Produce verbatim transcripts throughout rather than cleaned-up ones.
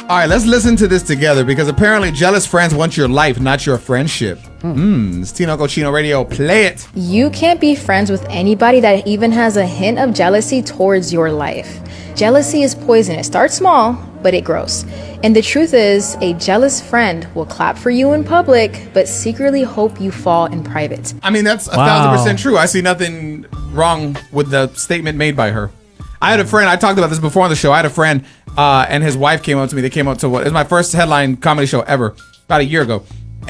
All right, let's listen to this together because apparently jealous friends want your life, not your friendship. Hmm. It's Tino Cochino Radio. Play it. You can't be friends with anybody that even has a hint of jealousy towards your life. Jealousy is poison. It starts small, but it grows. And the truth is, a jealous friend will clap for you in public, but secretly hope you fall in private. I mean, that's a Wow. thousand percent true. I see nothing wrong with the statement made by her. I had a friend, I talked about this before on the show. I had a friend, uh, and his wife came up to me. They came up to what? It was my first headline comedy show ever, about a year ago.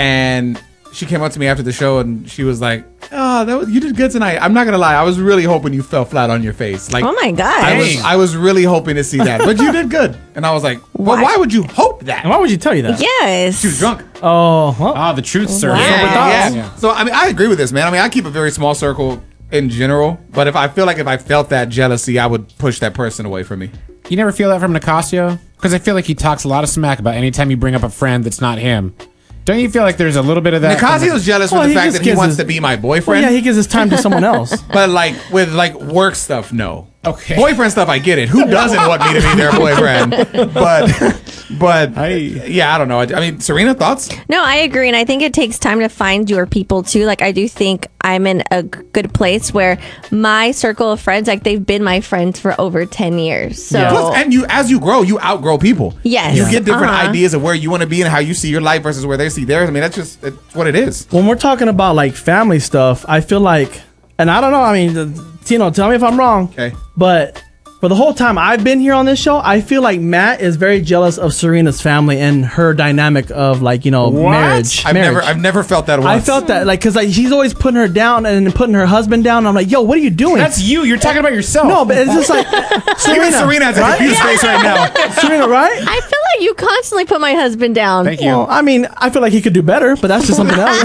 And she came up to me after the show and she was like, oh, that was, you did good tonight. I'm not going to lie. I was really hoping you fell flat on your face. Like, Oh my gosh. I was, I was really hoping to see that, but you did good. And I was like, well, Why? why would you hope that? And why would you tell you that? Yes. She was drunk. Oh, well, Ah, the truth, sir. Wow. Yeah, Yeah. yeah. So I mean, I agree with this, man. I mean, I keep a very small circle in general, but if I feel like if I felt that jealousy, I would push that person away from me. You never feel that from Nicasio? Because I feel like he talks a lot of smack about anytime you bring up a friend that's not him. Don't you feel like there's a little bit of that? from Nicasio's jealous Well, with he the fact just that he gives wants his- to be my well, boyfriend, yeah, he gives his time to someone else. but like with like work stuff, no. Okay. Boyfriend stuff, I get it. Who doesn't want me to be their boyfriend? But, but I- yeah, I don't know. I, I mean, Serena, thoughts? No, I agree. And I think it takes time to find your people too. Like, I do think I'm in a g- good place where my circle of friends, like, they've been my friends for over ten years. So, Yeah. Plus, and you, as you grow, you outgrow people. Yes. You get different Uh-huh. ideas of where you want to be and how you see your life versus where they see theirs. I mean, that's just it's what it is. When we're talking about like family stuff, I feel like, and I don't know, I mean, uh, Tino, tell me if I'm wrong. Okay. But for the whole time I've been here on this show, I feel like Matt is very jealous of Serena's family and her dynamic of like, you know, What? marriage. I've marriage. never, I've never felt that. Once. I felt that like because like she's always putting her down and then putting her husband down. And I'm like, yo, what are you doing? That's you. You're talking about yourself. no, but it's just like Even Serena, Serena has a right? confused face right now. Serena, right? I feel like you constantly put my husband down. Thank you. Well, I mean, I feel like he could do better, but that's just something else.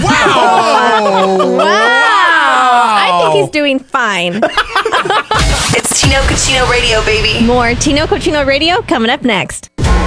Wow! Wow. I think he's doing fine. It's Tino Cochino Radio, baby. More Tino Cochino Radio coming up next.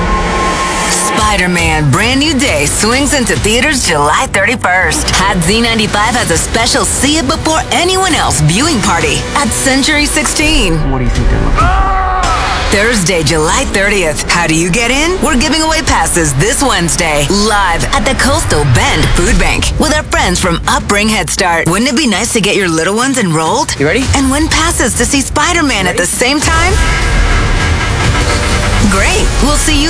Spider-Man Brand New Day swings into theaters July thirty-first. Hat Z ninety-five has a special See It Before Anyone Else viewing party at Century sixteen. What do you think they're looking for? Thursday, July thirtieth. How do you get in? We're giving away passes this Wednesday, live at the Coastal Bend Food Bank with our friends from Upbring Head Start. Wouldn't it be nice to get your little ones enrolled? You ready? And win passes to see Spider-Man at the same time? Great. We'll see you